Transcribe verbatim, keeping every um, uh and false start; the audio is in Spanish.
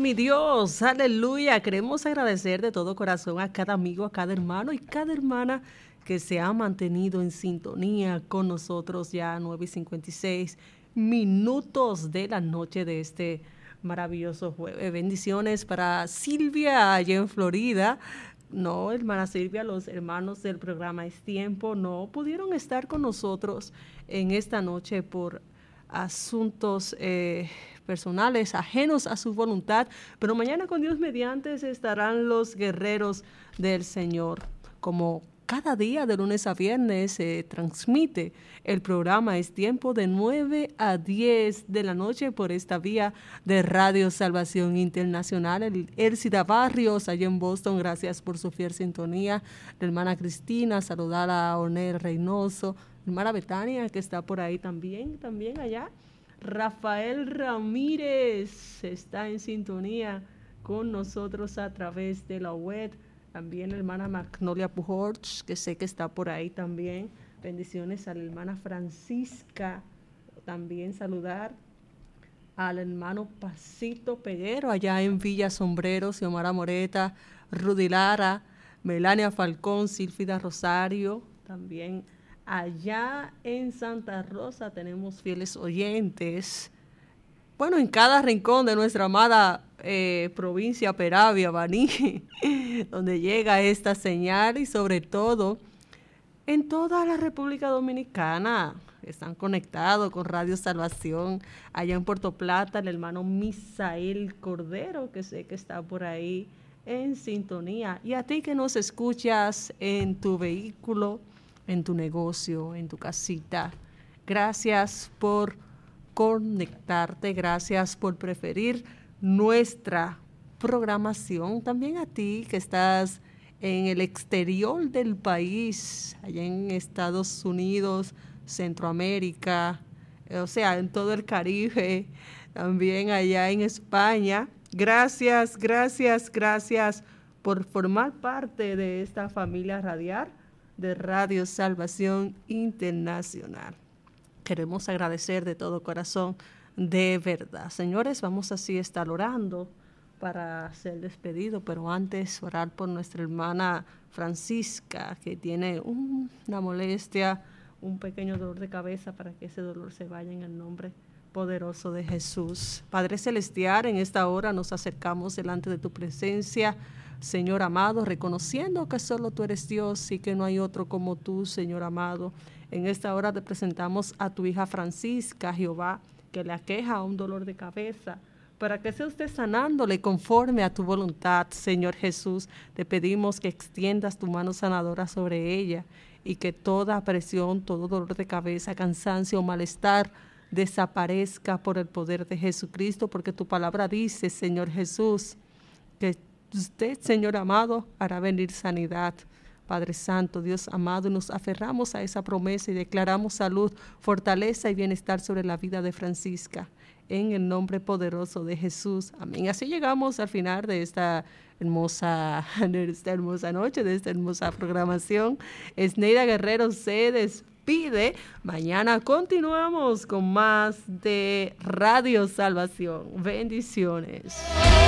mi Dios, aleluya. Queremos agradecer de todo corazón a cada amigo, a cada hermano y cada hermana que se ha mantenido en sintonía con nosotros ya a nueve y cincuenta y seis minutos de la noche de este maravilloso jueves. Bendiciones para Silvia allá en Florida. No, hermana Silvia, los hermanos del programa Es Tiempo no pudieron estar con nosotros en esta noche por asuntos eh, personales ajenos a su voluntad, pero mañana con Dios mediante estarán los guerreros del Señor. Como cada día de lunes a viernes se eh, transmite el programa Es Tiempo de nueve a diez de la noche por esta vía de Radio Salvación Internacional. El Elcida Barrios, allá en Boston, gracias por su fiel sintonía. La hermana Cristina, saludar a Onel Reynoso, la hermana Betania, que está por ahí también, también allá. Rafael Ramírez está en sintonía con nosotros a través de la web. También la hermana Magnolia Pujols, que sé que está por ahí también. Bendiciones a la hermana Francisca. También saludar al hermano Pasito Peguero, allá en Villa Sombreros, Xiomara Moreta, Rudy Lara, Melania Falcón, Silfida Rosario. También allá en Santa Rosa tenemos fieles oyentes. Bueno, en cada rincón de nuestra amada eh, provincia Peravia, Baní, donde llega esta señal, y sobre todo en toda la República Dominicana están conectados con Radio Salvación. Allá en Puerto Plata, el hermano Misael Cordero, que sé que está por ahí en sintonía. Y a ti que nos escuchas en tu vehículo, en tu negocio, en tu casita, gracias por conectarte, gracias por preferir nuestra programación. También a ti que estás en el exterior del país, allá en Estados Unidos, Centroamérica, o sea, en todo el Caribe, también allá en España. Gracias, gracias, gracias por formar parte de esta familia radial de Radio Salvación Internacional. Queremos agradecer de todo corazón, de verdad. Señores, vamos así a estar orando para ser despedido, pero antes orar por nuestra hermana Francisca, que tiene un, una molestia, un pequeño dolor de cabeza, para que ese dolor se vaya en el nombre poderoso de Jesús. Padre Celestial, en esta hora nos acercamos delante de tu presencia, Señor amado, reconociendo que solo tú eres Dios y que no hay otro como tú, Señor amado. En esta hora te presentamos a tu hija Francisca, Jehová, que le aqueja un dolor de cabeza, para que sea usted sanándole conforme a tu voluntad, Señor Jesús. Te pedimos que extiendas tu mano sanadora sobre ella y que toda presión, todo dolor de cabeza, cansancio o malestar desaparezca por el poder de Jesucristo, porque tu palabra dice, Señor Jesús, que usted, Señor amado, hará venir sanidad. Padre Santo, Dios amado, nos aferramos a esa promesa y declaramos salud, fortaleza y bienestar sobre la vida de Francisca, en el nombre poderoso de Jesús. Amén. Así llegamos al final de esta hermosa, de esta hermosa noche, de esta hermosa programación. Esneida Guerrero se despide. Mañana continuamos con más de Radio Salvación. Bendiciones.